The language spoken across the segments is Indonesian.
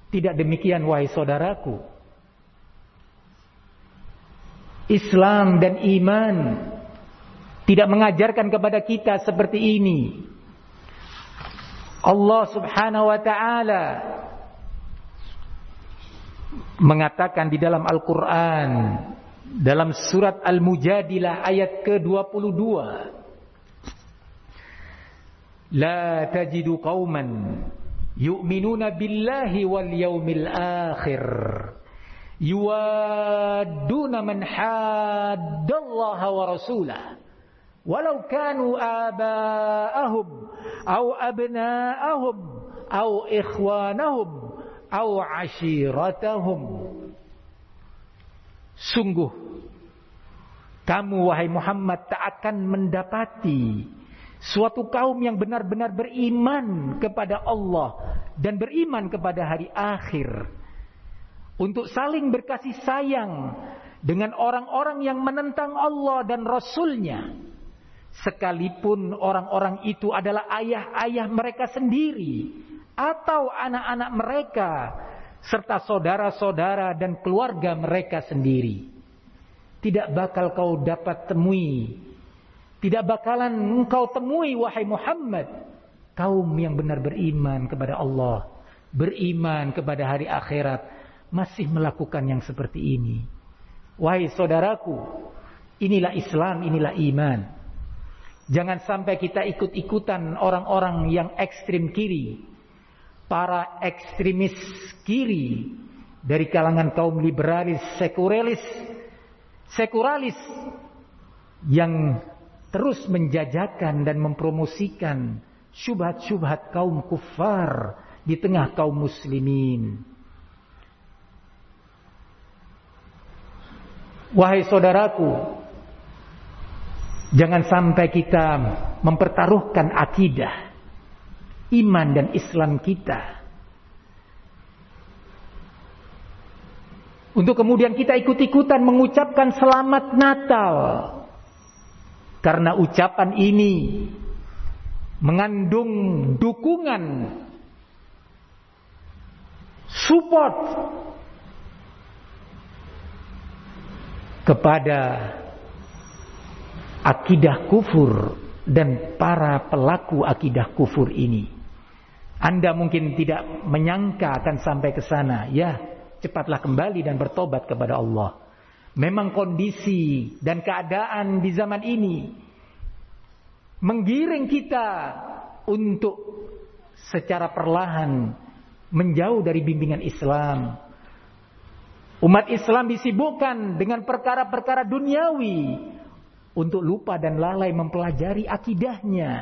Tidak demikian wahai saudaraku. Islam dan iman tidak mengajarkan kepada kita seperti ini. Allah Subhanahu wa ta'ala mengatakan di dalam Al-Quran, dalam surat Al-Mujadilah ayat ke-22, La tajidu qauman yu'minuna billahi wal yawmil akhir yuwadduna man haddallaha wa rasulah walau kanu aba'ahum aw abna'ahum aw ikhwanahum aw ashiratahum. Sungguh kamu wahai Muhammad tak akan mendapati suatu kaum yang benar-benar beriman kepada Allah dan beriman kepada hari akhir untuk saling berkasih sayang dengan orang-orang yang menentang Allah dan Rasul-Nya, sekalipun orang-orang itu adalah ayah-ayah mereka sendiri atau anak-anak mereka serta saudara-saudara dan keluarga mereka sendiri. Tidak bakal kau dapat temui, tidak bakalan engkau temui wahai Muhammad kaum yang benar beriman kepada Allah, beriman kepada hari akhirat masih melakukan yang seperti ini. Wahai saudaraku, inilah Islam, inilah iman. Jangan sampai kita ikut-ikutan orang-orang yang ekstrim kiri, para ekstremis kiri dari kalangan kaum liberalis, sekuralis yang terus menjajakan dan mempromosikan syubhat-syubhat kaum kufar di tengah kaum muslimin. Wahai saudaraku, jangan sampai kita mempertaruhkan akidah, iman dan Islam kita untuk kemudian kita ikut-ikutan mengucapkan selamat Natal. Karena ucapan ini mengandung dukungan, support kepada akidah kufur dan para pelaku akidah kufur ini. Anda mungkin tidak menyangka akan sampai ke sana. Ya, cepatlah kembali dan bertobat kepada Allah. Memang kondisi dan keadaan di zaman ini menggiring kita untuk secara perlahan menjauh dari bimbingan Islam. Umat Islam disibukkan dengan perkara-perkara duniawi untuk lupa dan lalai mempelajari akidahnya.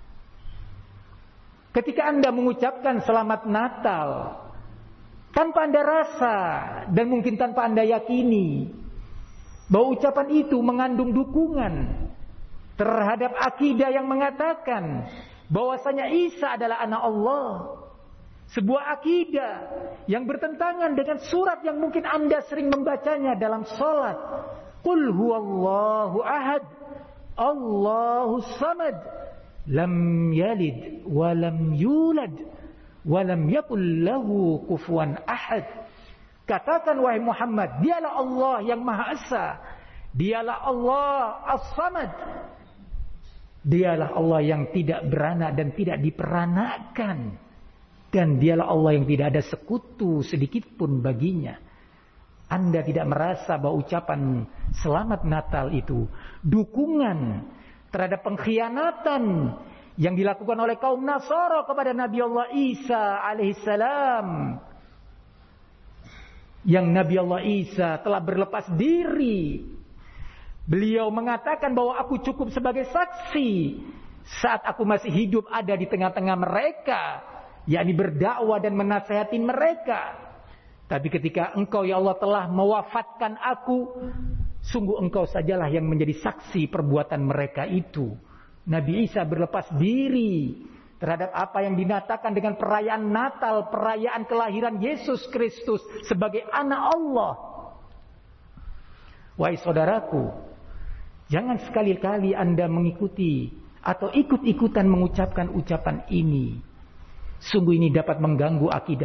Ketika Anda mengucapkan selamat Natal tanpa Anda rasa dan mungkin tanpa Anda yakini bahwa ucapan itu mengandung dukungan terhadap akidah yang mengatakan bahwasanya Isa adalah anak Allah. Sebuah akidah yang bertentangan dengan surat yang mungkin Anda sering membacanya dalam salat. Qul huwallahu ahad, Allahus samad, lam yalid wa lam yulad wa lam yakul lahu kufuwan ahad. Katakan wahai Muhammad, dialah Allah yang Maha Esa, dialah Allah As-Samad, dialah Allah yang tidak beranak dan tidak diperanakan. Dan dialah Allah yang tidak ada sekutu sedikit pun baginya. Anda tidak merasa bahwa ucapan selamat Natal itu dukungan terhadap pengkhianatan yang dilakukan oleh kaum Nasara kepada Nabi Allah Isa alaihissalam. Yang Nabi Allah Isa telah berlepas diri. Beliau mengatakan bahwa aku cukup sebagai saksi saat aku masih hidup ada di tengah-tengah mereka, yakni berdakwah dan menasihati mereka. Tapi ketika engkau ya Allah telah mewafatkan aku, sungguh engkau sajalah yang menjadi saksi perbuatan mereka itu. Nabi Isa berlepas diri terhadap apa yang dinatakan dengan perayaan Natal, perayaan kelahiran Yesus Kristus sebagai anak Allah. Wahai saudaraku, jangan sekali-kali Anda mengikuti atau ikut-ikutan mengucapkan ucapan ini. Sungguh ini dapat mengganggu akidah